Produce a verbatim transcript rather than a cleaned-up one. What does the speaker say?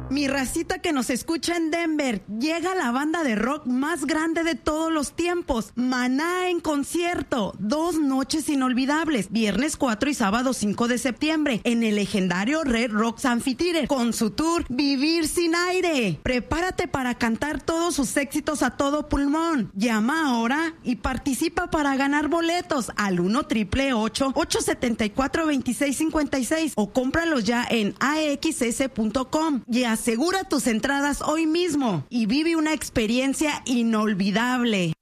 Mi racita que nos escucha en Denver, llega la banda de rock más grande de todos los tiempos, Maná en concierto, dos noches inolvidables, viernes cuatro y sábado cinco de septiembre, en el legendario Red Rocks Amphitheater, con su tour Vivir sin Aire. Prepárate para cantar todos sus éxitos a todo pulmón. Llama ahora y participa para ganar boletos al uno triple ocho, ocho siete cuatro, dos seis cinco seis o cómpralos ya en a x s punto com y asegura tus entradas hoy mismo y vive una experiencia inolvidable.